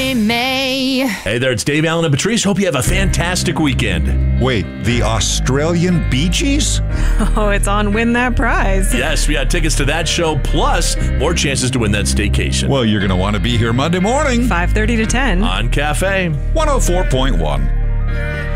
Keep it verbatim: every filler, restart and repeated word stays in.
May, May. Hey there, it's Dave Allen and Patrice. Hope you have a fantastic weekend. Wait, the Australian Bee Gees? Oh, it's on Win That Prize. Yes, we got tickets to that show, plus more chances to win that staycation. Well, you're going to want to be here Monday morning. five thirty to ten. On Cafe. one oh four point one.